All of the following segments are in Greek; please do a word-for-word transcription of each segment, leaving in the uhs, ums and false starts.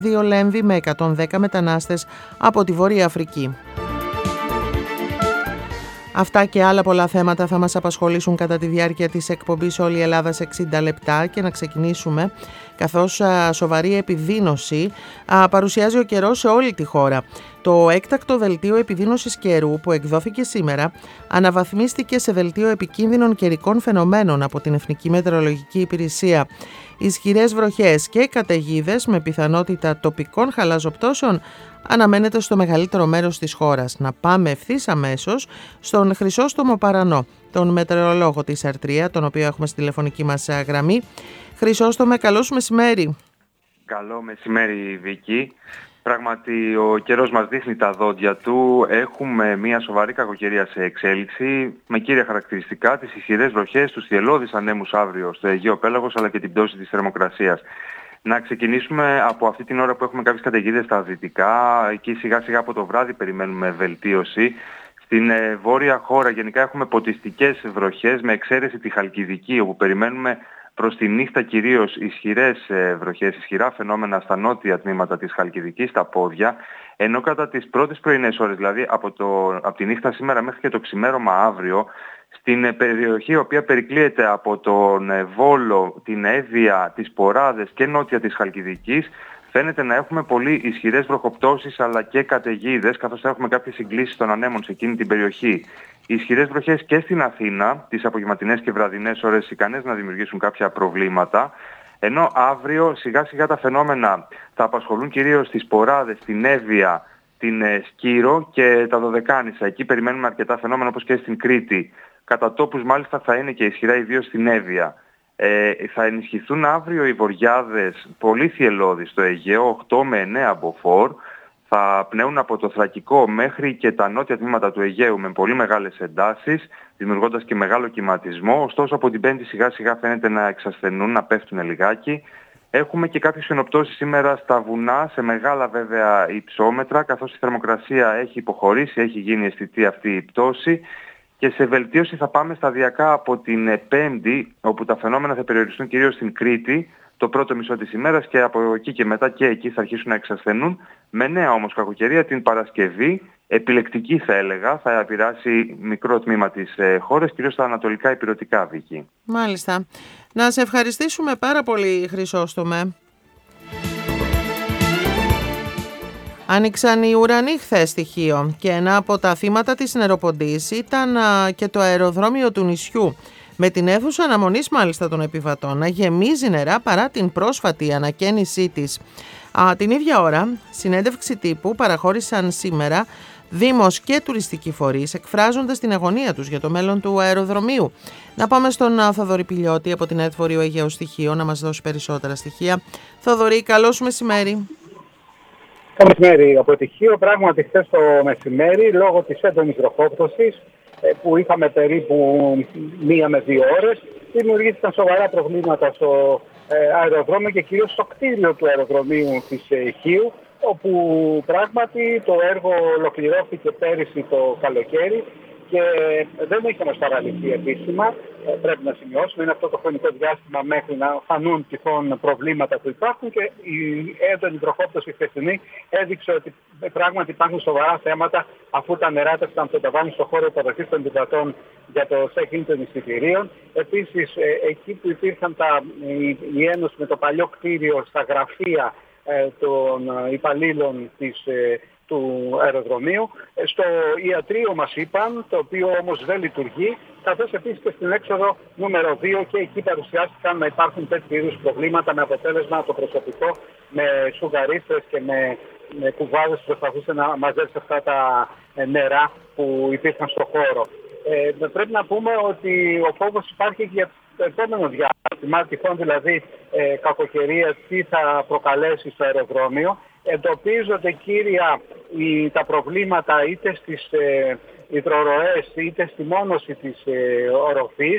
δύο Λέμβη με εκατόν δέκα μετανάστες από τη Βόρεια Αφρική. Αυτά και άλλα πολλά θέματα θα μας απασχολήσουν κατά τη διάρκεια της εκπομπής «Όλη η Ελλάδα σε εξήντα λεπτά» και να ξεκινήσουμε καθώς α, σοβαρή επιδείνωση α, παρουσιάζει ο καιρός σε όλη τη χώρα. Το έκτακτο δελτίο επιδείνωσης καιρού που εκδόθηκε σήμερα αναβαθμίστηκε σε δελτίο επικίνδυνων καιρικών φαινομένων από την Εθνική Μετεωρολογική Υπηρεσία. Ισχυρές βροχές και καταιγίδες με πιθανότητα τοπικών χαλαζοπτώσεων αναμένεται στο μεγαλύτερο μέρος της χώρας. Να πάμε ευθύς αμέσως στον Χρυσόστομο Παρανό, τον μετεωρολόγο της Αρτρία, τον οποίο έχουμε στη τηλεφωνική μας γραμμή. Χρυσόστομε, καλώς μεσημέρι. Καλό μεσημέρι, Βίκη. Πράγματι, ο καιρός μας δείχνει τα δόντια του. Έχουμε μια σοβαρή κακοκαιρία σε εξέλιξη, με κύρια χαρακτηριστικά τις ισχυρές βροχές, τους θυελλώδεις ανέμους αύριο στο Αιγαίο Πέλαγος, αλλά και την πτώση της θερμοκρασίας. Να ξεκινήσουμε από αυτή την ώρα που έχουμε κάποιες καταιγίδες στα δυτικά. Εκεί σιγά σιγά από το βράδυ περιμένουμε βελτίωση. Στην ε, βόρεια χώρα γενικά έχουμε ποτιστικές βροχές, με εξαίρεση τη Χαλκιδική, όπου περιμένουμε προς τη νύχτα κυρίως ισχυρές ε, βροχές, ισχυρά φαινόμενα στα νότια τμήματα της Χαλκιδικής, στα πόδια, ενώ κατά τις πρώτες πρωινές ώρες, δηλαδή από, το, από τη νύχτα σήμερα μέχρι και το ξημέρωμα αύριο, στην ε, περιοχή η οποία περικλείεται από τον ε, Βόλο, την Εύβοια, τις Ποράδες και νότια της Χαλκιδικής, φαίνεται να έχουμε πολύ ισχυρές βροχοπτώσεις αλλά και καταιγίδες, καθώς θα έχουμε κάποιες συγκλήσεις των ανέμων σε εκείνη την περιοχή. Οι ισχυρές βροχές και στην Αθήνα, τις απογευματινές και βραδινές ώρες, ικανές να δημιουργήσουν κάποια προβλήματα, ενώ αύριο σιγά σιγά τα φαινόμενα θα απασχολούν κυρίως τις Ποράδες, την Εύβοια, την Σκύρο και τα Δωδεκάνησα. Εκεί περιμένουμε αρκετά φαινόμενα, όπως και στην Κρήτη. Κατά τόπους μάλιστα θα είναι και ισχυρά ιδίως στην Εύβοια. Ε, θα ενισχυθούν αύριο οι βορειάδες πολύ θυελλώδεις στο Αιγαίο, οκτώ με εννέα μποφόρ. Θα πνέουν από το Θρακικό μέχρι και τα νότια τμήματα του Αιγαίου με πολύ μεγάλες εντάσεις, δημιουργώντας και μεγάλο κυματισμό. Ωστόσο από την Πέμπτη σιγά σιγά φαίνεται να εξασθενούν, να πέφτουν λιγάκι. Έχουμε και κάποιες φαινοπτώσεις σήμερα στα βουνά, σε μεγάλα βέβαια υψόμετρα, καθώς η θερμοκρασία έχει υποχωρήσει, έχει γίνει αισθητή αυτή η πτώση. Και σε βελτίωση θα πάμε σταδιακά από την Πέμπτη, όπου τα φαινόμενα θα περιοριστούν κυρίως στην Κρήτη, το πρώτο μισό της ημέρας, και από εκεί και μετά και εκεί θα αρχίσουν να εξασθενούν, με νέα όμως κακοκαιρία την Παρασκευή, επιλεκτική θα έλεγα, θα επηρεάσει μικρό τμήμα της ε, χώρας, κυρίως στα ανατολικά ηπειρωτικά, Βίκη. Μάλιστα. Να σε ευχαριστήσουμε πάρα πολύ, Χρυσόστομε. Άνοιξαν οι ουρανοί χθες στοιχείο και ένα από τα θύματα της νεροποντής ήταν α, και το αεροδρόμιο του νησιού, με την αίθουσα αναμονής μάλιστα των επιβατών να γεμίζει νερά παρά την πρόσφατη ανακαίνισή της. Α, την ίδια ώρα, συνέντευξη τύπου παραχώρησαν σήμερα Δήμος και τουριστικοί φορείς, εκφράζοντας την αγωνία τους για το μέλλον του αεροδρομίου. Να πάμε στον Θοδωρή Πηλιώτη από την ΕΤ Βορείου Αιγαίου Στοιχείο να μας δώσει περισσότερα στοιχεία. Θοδωρή, καλώς μεσημέρι. Καλό μεσημέρι. Από Τυχείο, πράγματι χθες το μεσημέρι, λόγω της έντονης βροχόπτωσης που είχαμε περίπου μία με δύο ώρες, δημιουργήθηκαν σοβαρά προβλήματα στο αεροδρόμιο και κυρίως στο κτίριο του αεροδρομίου της Χίου, όπου πράγματι το έργο ολοκληρώθηκε πέρυσι το καλοκαίρι και δεν έχει όμως παραλυθεί επίσημα. Πρέπει να σημειώσουμε, είναι αυτό το χρονικό διάστημα μέχρι να φανούν τυχόν προβλήματα που υπάρχουν, και η έντονη βροχόπτωση χθεσινή έδειξε ότι πράγματι υπάρχουν σοβαρά θέματα, αφού τα νερά τα μεταβάλλουν στον χώρο υποδοχής των επιβατών για το check-in των εισιτηρίων. Επίσης, εκεί που υπήρχαν τα, η, η ένωση με το παλιό κτίριο στα γραφεία ε, των υπαλλήλων της ε, του αεροδρομίου, στο ιατρείο μας είπαν, το οποίο όμως δεν λειτουργεί, καθώς επίσης και στην έξοδο νούμερο δύο, και εκεί παρουσιάστηκαν να υπάρχουν τέτοιου είδους προβλήματα, με αποτέλεσμα το προσωπικό με σουγαρίστρες και με, με κουβάδες που προσπαθούσε να μαζέψει αυτά τα νερά που υπήρχαν στο χώρο. Ε, πρέπει να πούμε ότι ο φόβος υπάρχει για το επόμενο διάστημα, τυχόν δηλαδή ε, κακοκαιρία, τι θα προκαλέσει στο αεροδρόμιο. Εντοπίζονται κύρια οι, τα προβλήματα είτε στις ε, υδροροές είτε στη μόνωση της ε, οροφής,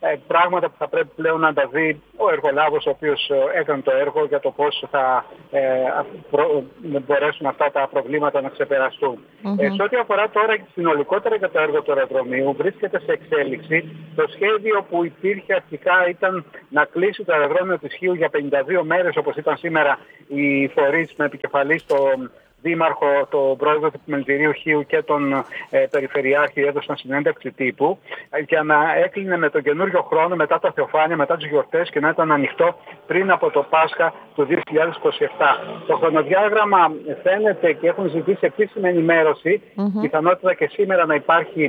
ε, πράγματα που θα πρέπει πλέον να τα δει ο εργολάβος ο οποίος ε, έκανε το έργο για το πώς θα ε, προ, μπορέσουν αυτά τα προβλήματα να ξεπεραστούν. Mm-hmm. Ε, σε ό,τι αφορά τώρα συνολικότερα για το έργο του αεροδρομίου, βρίσκεται σε εξέλιξη. Το σχέδιο που υπήρχε αρχικά ήταν να κλείσει το αεροδρόμιο της Χίου για πενήντα δύο μέρες, όπως ήταν σήμερα οι φορείς με επικεφαλής τον Δήμαρχο, τον πρόεδρο του Επιμελητηρίου Χίου και τον ε, Περιφερειάρχη έδωσαν συνέντευξη τύπου για να έκλεινε με τον καινούριο χρόνο μετά τα Θεοφάνεια, μετά τις γιορτές και να ήταν ανοιχτό πριν από το Πάσχα του δύο χιλιάδες είκοσι επτά. Το χρονοδιάγραμμα φαίνεται και έχουν ζητήσει επίσημη ενημέρωση, mm-hmm. πιθανότητα και σήμερα να υπάρχει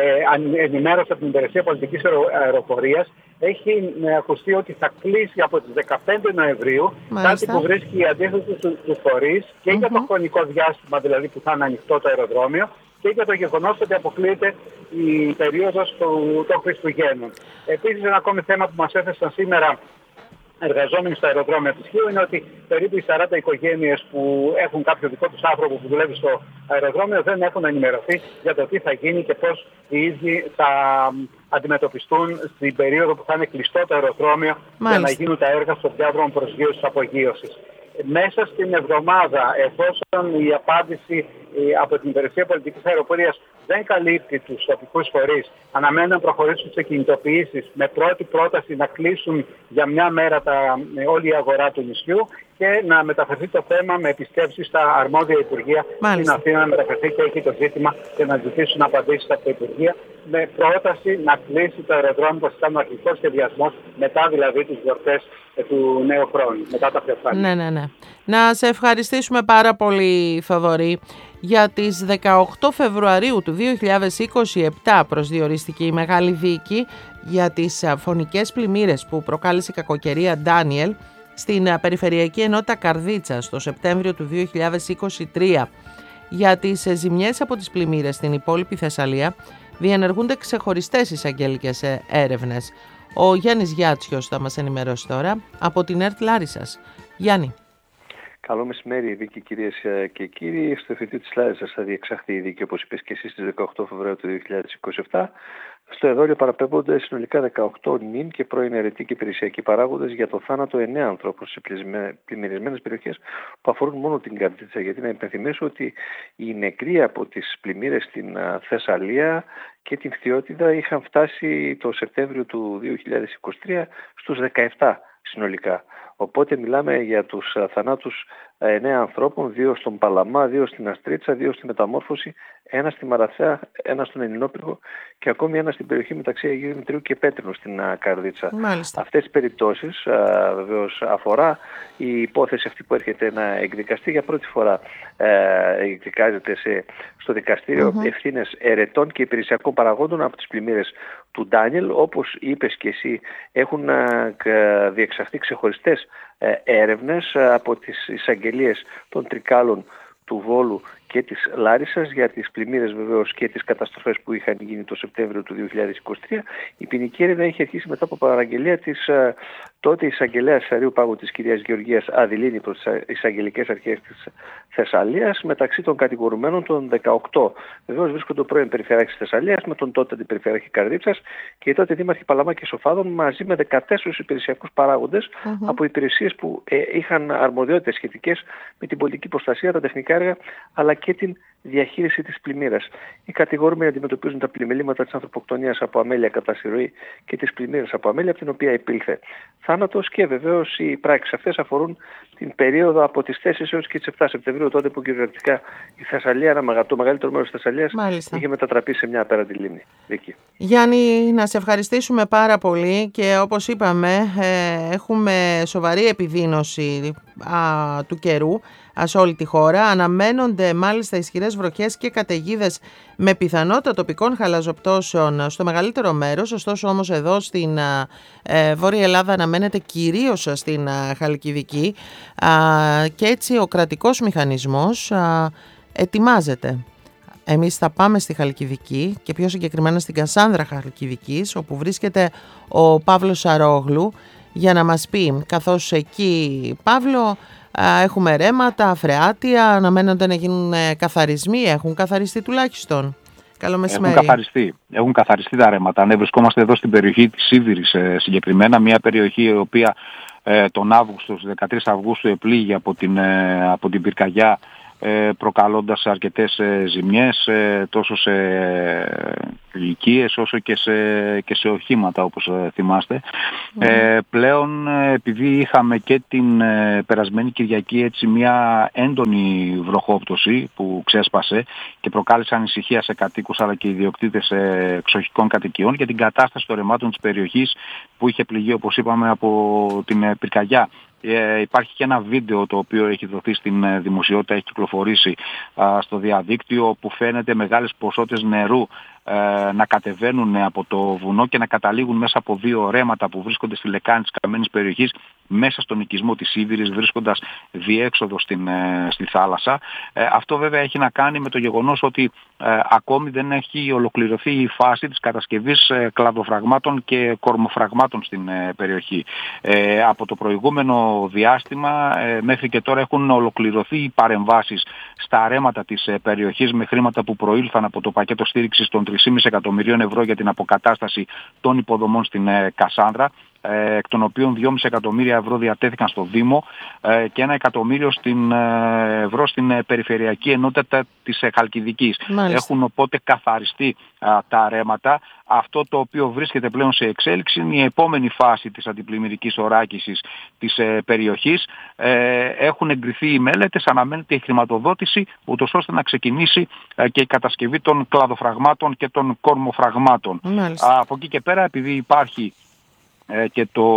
ε, ενημέρωση από την Υπηρεσία Πολιτικής Αεροπορίας. Έχει ακουστεί ότι θα κλείσει από τις δεκαπέντε Νοεμβρίου, Μάλιστα. κάτι που βρίσκει η αντίθεση του, του φορείς και mm-hmm. για το χρονικό διάστημα δηλαδή που θα είναι ανοιχτό το αεροδρόμιο και για το γεγονός ότι αποκλείεται η περίοδος του, των Χριστουγέννων. Επίσης ένα ακόμη θέμα που μας έθεσαν σήμερα εργαζόμενοι στο αεροδρόμιο της Χίου είναι ότι περίπου οι σαράντα οικογένειες που έχουν κάποιο δικό τους άνθρωπο που δουλεύει στο αεροδρόμιο δεν έχουν ενημερωθεί για το τι θα γίνει και πώς οι ίδιοι θα αντιμετωπιστούν στην περίοδο που θα είναι κλειστό το αεροδρόμιο Μάλιστα. για να γίνουν τα έργα στο διάδρομο προσγείωσης απογείωσης. Μέσα στην εβδομάδα, εφόσον η απάντηση από την Υπηρεσία Πολιτικής Αεροπορίας δεν καλύπτει τους τοπικούς φορείς, αναμένουν να προχωρήσουν σε κινητοποιήσεις με πρώτη πρόταση να κλείσουν για μια μέρα τα, όλη η αγορά του νησιού και να μεταφερθεί το θέμα με επισκέψεις στα αρμόδια Υπουργεία Μάλιστα. στην Αθήνα, να μεταφερθεί και εκεί το ζήτημα και να ζητήσουν απαντήσεις από τα Υπουργεία με πρόταση να κλείσει το αεροδρόμιο που ήταν ο αρχικός σχεδιασμός μετά δηλαδή τις γιορτές του νέου χρόνου, μετά τα Θεοφάνεια. Ναι, ναι, ναι. Να σε ευχαριστήσουμε πάρα πολύ, Θοδωρή. Για τις δεκαοκτώ Φεβρουαρίου του δύο χιλιάδες είκοσι επτά προσδιορίστηκε η μεγάλη δίκη για τις φωνικές πλημμύρες που προκάλεσε η κακοκαιρία Ντάνιελ στην Περιφερειακή Ενότητα Καρδίτσας το Σεπτέμβριο του δύο χιλιάδες είκοσι τρία. Για τις ζημιές από τις πλημμύρες στην υπόλοιπη Θεσσαλία διενεργούνται ξεχωριστές εισαγγελικές έρευνες. Ο Γιάννης Γιάτσιος θα μας ενημερώσει τώρα από την ΕΡΤ Λάρισσας. Γιάννη. Καλό μεσημέρι, Βίκη, κυρίες και κύριοι. Στο εφετείο της Λάρισσας θα διεξαχθεί η δίκη, όπως είπες και εσείς, στις δεκαοκτώ Φεβρουαρίου του δύο χιλιάδες είκοσι επτά. Στο εδόλιο παραπέμπονται συνολικά δεκαοκτώ νυν και πρώην αιρετοί και υπηρεσιακοί παράγοντες για το θάνατο εννέα ανθρώπων σε πλημμυρισμένες περιοχές που αφορούν μόνο την Καρδίτσα. Γιατί να υπενθυμίσω ότι οι νεκροί από τις πλημμύρες στην Θεσσαλία και την Φθιώτιδα είχαν φτάσει το Σεπτέμβριο του δύο χιλιάδες είκοσι τρία στους δεκαεπτά συνολικά. Οπότε μιλάμε για τους θανάτους εννέα ανθρώπων, δύο στον Παλαμά, δύο στην Αστρίτσα, δύο στη Μεταμόρφωση, ένα στη Μαραθέα, ένα στον Ελληνόπυργο και ακόμη ένα στην περιοχή μεταξύ Αγίου Δημητρίου και Πέτρινου στην Καρδίτσα. Μάλιστα. Αυτές τις περιπτώσεις βεβαίως αφορά η υπόθεση αυτή που έρχεται να εκδικαστεί για πρώτη φορά. Ε, εκδικάζεται σε, στο δικαστήριο mm-hmm. ευθύνες ερετών και υπηρεσιακών παραγόντων από τις πλημμύρες του Ντάνιελ. Όπως είπες και εσύ, έχουν ε, διεξαχθεί ξεχωριστές ε, έρευνες από τις εισαγγελίες των Τρικάλων, του Βόλου και της Λάρισσας για τις πλημμύρες βεβαίως και τις καταστροφές που είχαν γίνει το Σεπτέμβριο του δύο χιλιάδες είκοσι τρία. Η ποινική έρευνα είχε αρχίσει μετά από παραγγελία της ε, τότε εισαγγελέας Αερίου Πάγου της κυρίας Γεωργίας Αδηλίνη προς τις εισαγγελικές αρχές της Θεσσαλίας. Μεταξύ των κατηγορουμένων των δεκαοκτώ βεβαίως βρίσκονται ο πρώην Περιφερειάρχης της Θεσσαλίας με τον τότε Αντιπεριφερειάρχη Καρδίτσας και οι τότε δήμαρχοι Παλαμά και Σοφάδων μαζί με δεκατέσσερις υπηρεσιακούς παράγοντες mm-hmm. από υπηρεσίες που ε, είχαν αρμοδιότητες σχετικές με την πολιτική προστασία, τα τεχνικά έργα αλλά και την διαχείριση της πλημμύρας. Οι κατηγορούμενοι αντιμετωπίζουν τα πλημμυλήματα της ανθρωποκτονίας από αμέλεια κατά συρροή και τις πλημμύρες από αμέλεια από την οποία υπήλθε θάνατος και βεβαίως οι πράξεις αυτές αφορούν την περίοδο από τις τέσσερις έως και τις επτά Σεπτεμβρίου, τότε που κυριολεκτικά η Θεσσαλία, ένα, το μεγαλύτερο μέρος της Θεσσαλίας, Μάλιστα. είχε μετατραπεί σε μια απέραντη λίμνη. Δίκη. Γιάννη, να σε ευχαριστήσουμε πάρα πολύ και όπως είπαμε ε, έχουμε σοβαρή επιδείνωση α, του καιρού σε όλη τη χώρα. Αναμένονται μάλιστα ισχυρές βροχές και καταιγίδες με πιθανότητα τοπικών χαλαζοπτώσεων στο μεγαλύτερο μέρος. Ωστόσο όμως εδώ στην ε, Βόρεια Ελλάδα αναμένεται κυρίως στην ε, Χαλκιδική ε, και έτσι ο κρατικός μηχανισμός ε, ετοιμάζεται. Εμείς θα πάμε στη Χαλκιδική και πιο συγκεκριμένα στην Κασάνδρα Χαλκιδικής, όπου βρίσκεται ο Παύλος Σαρόγλου για να μας πει, καθώς εκεί, Παύλο, έχουμε ρέματα, φρεάτια, αναμένονται να γίνουν καθαρισμοί, έχουν καθαριστεί τουλάχιστον. Καλό μεσημέρι. Έχουν καθαριστεί, έχουν καθαριστεί τα ρέματα. Ναι, βρισκόμαστε εδώ στην περιοχή της Σίβηρης συγκεκριμένα, μια περιοχή η οποία ε, τον Αύγουστο, στις δεκατρείς Αυγούστου επλήγει από την, ε, από την πυρκαγιά, προκαλώντας αρκετές ζημιές τόσο σε ηλικίες όσο και σε, και σε οχήματα, όπως θυμάστε. Mm. Ε, πλέον επειδή είχαμε και την περασμένη Κυριακή έτσι μια έντονη βροχόπτωση που ξέσπασε και προκάλεσε ανησυχία σε κατοίκους αλλά και ιδιοκτήτες εξοχικών κατοικιών για την κατάσταση των ρεμάτων της περιοχής που είχε πληγεί, όπως είπαμε, από την πυρκαγιά. Ε, υπάρχει και ένα βίντεο το οποίο έχει δοθεί στην δημοσιότητα, έχει κυκλοφορήσει α, στο διαδίκτυο, που φαίνεται μεγάλες ποσότητες νερού ε, να κατεβαίνουν από το βουνό και να καταλήγουν μέσα από δύο ρέματα που βρίσκονται στη λεκάνη της καμένης περιοχής μέσα στον οικισμό της Σίβηρης, βρίσκοντας διέξοδο στην, ε, στη θάλασσα. Ε, αυτό βέβαια έχει να κάνει με το γεγονός ότι ε, ακόμη δεν έχει ολοκληρωθεί η φάση της κατασκευής ε, κλαδοφραγμάτων και κορμοφραγμάτων στην ε, περιοχή. Ε, από το προηγούμενο διάστημα ε, μέχρι και τώρα έχουν ολοκληρωθεί οι παρεμβάσεις στα ρέματα της ε, περιοχής με χρήματα που προήλθαν από το πακέτο στήριξης των τρία κόμμα πέντε εκατομμυρίων ευρώ για την αποκατάσταση των υποδομών στην ε, Κασάνδρα, εκ των οποίων δυόμισι εκατομμύρια ευρώ διατέθηκαν στο Δήμο και ένα εκατομμύριο στην, ευρώ στην Περιφερειακή Ενότητα της Χαλκιδικής. Μάλιστα. Έχουν οπότε καθαριστεί α, τα ρέματα. Αυτό το οποίο βρίσκεται πλέον σε εξέλιξη είναι η επόμενη φάση της αντιπλημμυρικής οράκησης της ε, περιοχής. Ε, έχουν εγκριθεί οι μέλετες, αναμένεται η χρηματοδότηση, ούτως ώστε να ξεκινήσει ε, και η κατασκευή των κλαδοφραγμάτων και των κορμοφραγμάτων. Α, από εκεί και πέρα, επειδή υπάρχει και το,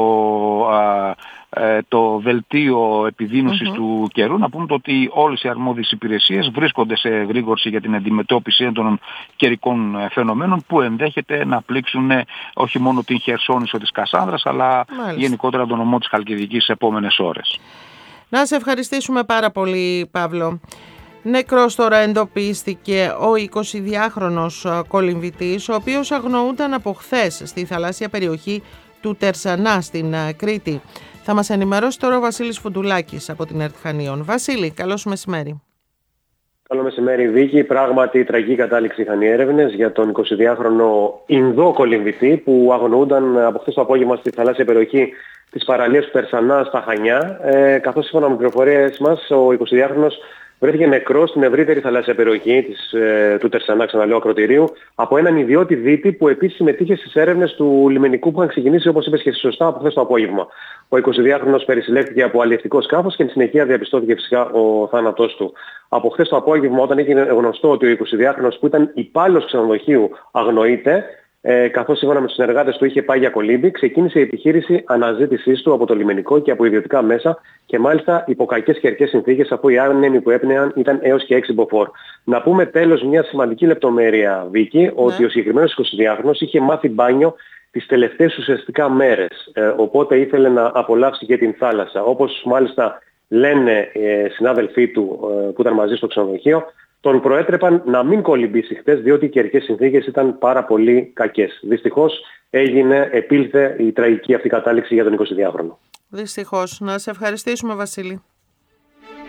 α, το δελτίο επιδείνωσης mm-hmm. του καιρού, να πούμε το ότι όλες οι αρμόδιες υπηρεσίες βρίσκονται σε γρήγορση για την αντιμετώπιση έντονων καιρικών φαινομένων που ενδέχεται να πλήξουν όχι μόνο την Χερσόνησο της Κασάνδρας, αλλά Μάλιστα. γενικότερα τον νομό της Χαλκιδικής σε επόμενες ώρες. Να σε ευχαριστήσουμε πάρα πολύ, Παύλο. Νεκρός τώρα εντοπίστηκε ο εικοσιδυάχρονος κολυμβητής, ο οποίος αγνοούνταν από χθες στη θαλάσσια περιοχή του Τερσανά στην Κρήτη. Θα μας ενημερώσει τώρα ο Βασίλης Φουντουλάκης από την ΕΡΤ Χανίων. Βασίλη, καλώς μεσημέρι. Καλό μεσημέρι, Βίκη. Πράγματι, τραγική κατάληξη είχαν οι έρευνες για τον εικοσιδυάχρονο Ινδό κολυμβητή που αγνοούνταν από χθες το απόγευμα στη θαλάσσια περιοχή της παραλίας του Τερσανά στα Χανιά. Ε, καθώς σύμφωνα με πληροφορίες μας, ο εικοσιδυάχρονος βρέθηκε νεκρός στην ευρύτερη θαλάσσια περιοχή της, ε, του Τερσανά, ξαναλέω, ακροτηρίου, από έναν ιδιώτη δίτη που επίσης συμμετείχε στις έρευνες του λιμενικού που είχαν ξεκινήσει, όπως είπες και σωστά, από χθες το απόγευμα. Ο εικοσιδυάχρονος περισυλλέχθηκε από αλλιευτικό σκάφος και εν συνεχεία διαπιστώθηκε φυσικά ο θάνατός του. Από χθες το απόγευμα, όταν έγινε γνωστό ότι ο εικοσιδυάχρονος που ήταν υπάλληλος ξενοδοχείου αγνοείται, Ε, καθώς σύμφωνα με τους συνεργάτες του είχε πάει για κολύμπη, ξεκίνησε η επιχείρηση αναζήτησής του από το λιμενικό και από ιδιωτικά μέσα και μάλιστα υπό κακές καιρικές συνθήκες, αφού οι άνεμοι που έπνεαν ήταν έως και έξι μποφόρ. Να πούμε τέλος μια σημαντική λεπτομέρεια, Βίκη, ναι. ότι ο συγκεκριμένος εικοσιδυάχρονος είχε μάθει μπάνιο τις τελευταίες ουσιαστικά μέρες, ε, οπότε ήθελε να απολαύσει και την θάλασσα. Όπως μάλιστα λένε ε, συνάδελφοί του ε, που ήταν μαζί στο ξενοδοχείο, τον προέτρεπαν να μην κολυμπήσει χτες, διότι οι καιρικές συνθήκες ήταν πάρα πολύ κακές. Δυστυχώς έγινε, επήλθε η τραγική αυτή κατάληξη για τον εικοσιδυάχρονο. Δυστυχώς. Να σε ευχαριστήσουμε, Βασίλη.